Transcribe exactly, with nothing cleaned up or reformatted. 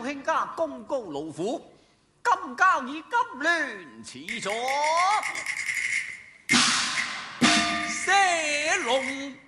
卿家功高勞苦，今交以金鑾賜咗。射龍。